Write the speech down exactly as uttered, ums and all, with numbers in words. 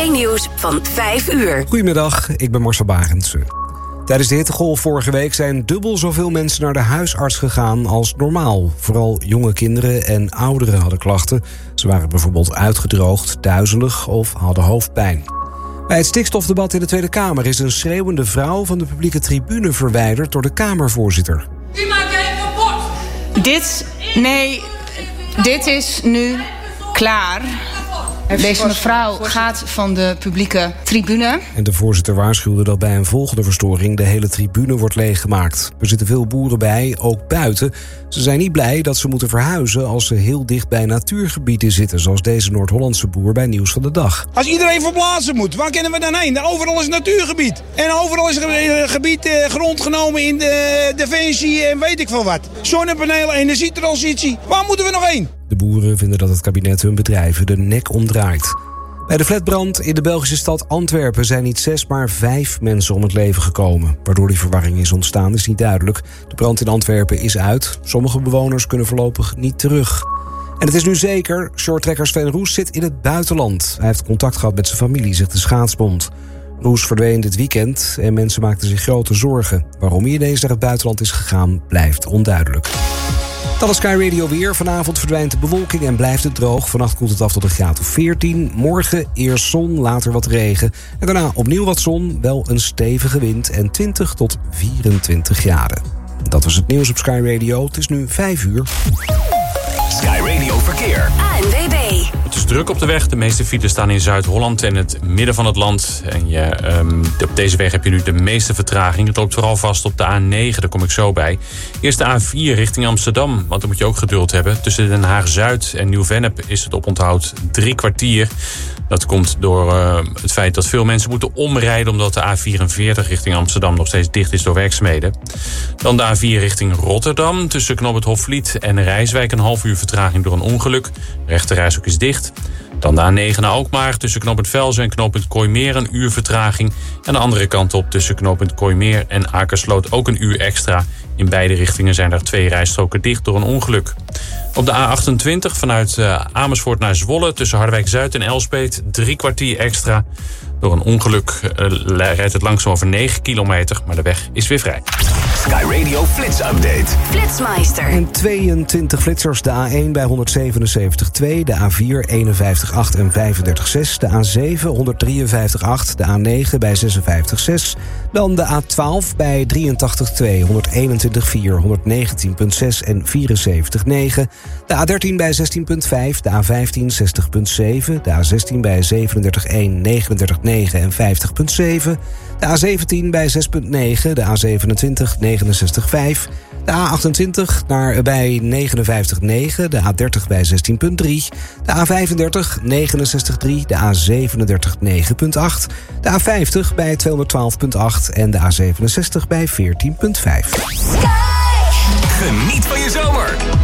één Nieuws van vijf uur. Goedemiddag, ik ben Marcel Barendse. Tijdens de hittegolf vorige week zijn dubbel zoveel mensen naar de huisarts gegaan als normaal. Vooral jonge kinderen en ouderen hadden klachten. Ze waren bijvoorbeeld uitgedroogd, duizelig of hadden hoofdpijn. Bij het stikstofdebat in de Tweede Kamer is een schreeuwende vrouw van de publieke tribune verwijderd door de Kamervoorzitter. U maakt jij kapot! Dit, nee, dit is nu klaar. Deze mevrouw gaat van de publieke tribune. En de voorzitter waarschuwde dat bij een volgende verstoring de hele tribune wordt leeggemaakt. Er zitten veel boeren bij, ook buiten. Ze zijn niet blij dat ze moeten verhuizen als ze heel dicht bij natuurgebieden zitten, zoals deze Noord-Hollandse boer bij Nieuws van de Dag. Als iedereen verplaatsen moet, waar kunnen we dan heen? Overal is natuurgebied. En overal is er gebied eh, grond genomen in de Defensie en weet ik veel wat. Zonnepanelen, energietransitie. Waar moeten we nog heen? De boeren vinden dat het kabinet hun bedrijven de nek omdraait. Bij de flatbrand in de Belgische stad Antwerpen zijn niet zes, maar vijf mensen om het leven gekomen. Waardoor die verwarring is ontstaan is niet duidelijk. De brand in Antwerpen is uit. Sommige bewoners kunnen voorlopig niet terug. En het is nu zeker, shorttrekker Sven Roes zit in het buitenland. Hij heeft contact gehad met zijn familie, zegt de schaatsbond. Roes verdween dit weekend en mensen maakten zich grote zorgen. Waarom hij ineens naar het buitenland is gegaan, blijft onduidelijk. Dat is Sky Radio weer. Vanavond verdwijnt de bewolking en blijft het droog. Vannacht koelt het af tot een graad of veertien. Morgen eerst zon, later wat regen. En daarna opnieuw wat zon, wel een stevige wind en twintig tot vierentwintig graden. Dat was het nieuws op Sky Radio. Het is nu vijf uur. Sky Radio Verkeer. A N W B. Het is druk op de weg. De meeste files staan in Zuid-Holland en het midden van het land. En je, um, op deze weg heb je nu de meeste vertraging. Het loopt vooral vast op de A negen, daar kom ik zo bij. Eerst de A vier richting Amsterdam, want dan moet je ook geduld hebben. Tussen Den Haag-Zuid en Nieuw-Vennep is het oponthoud drie kwartier. Dat komt door uh, het feit dat veel mensen moeten omrijden, omdat de A vierenveertig richting Amsterdam nog steeds dicht is door werkzaamheden. Dan de A vier richting Rotterdam. Tussen Knoop het Hofvliet en Rijswijk een half uur vertraging door een ongeluk. De rechterrijstrook is dicht. Dan de A negen naar Alkmaar. Tussen knooppunt Velzen en knooppunt Kooimeer een uur vertraging. En de andere kant op tussen knooppunt Kooimeer en Akersloot ook een uur extra. In beide richtingen zijn er twee rijstroken dicht door een ongeluk. Op de A achtentwintig vanuit uh, Amersfoort naar Zwolle tussen Harderwijk-Zuid en Elspeet drie kwartier extra. Door een ongeluk uh, rijdt het langzaam over negen kilometer, maar de weg is weer vrij. Sky Radio Flits Update. Flitsmeister. En tweeëntwintig flitsers, de A één bij honderdzevenenzeventig komma twee, de A vier eenenvijftig komma acht en vijfendertig komma zes, de A zeven honderddrieënvijftig komma acht, de A negen bij zesenvijftig komma zes, dan de A twaalf bij drieëntachtig komma twee, honderdeenentwintig komma vier, honderdnegentien komma zes en vierenzeventig komma negen, de A dertien bij zestien komma vijf, de A vijftien zestig komma zeven, de A zestien bij zevenendertig komma één, negenendertig komma negen en vijftig komma zeven, de A zeventien bij zes komma negen, de A zevenentwintig negenenzestig komma vijf, de A achtentwintig naar, bij negenenvijftig komma negen, de A dertig bij zestien komma drie, de A vijfendertig negenenzestig komma drie, de A zevenendertig negen komma acht, de A vijftig bij tweehonderdtwaalf komma acht en de A zevenenzestig bij veertien komma vijf. Geniet van je zomer.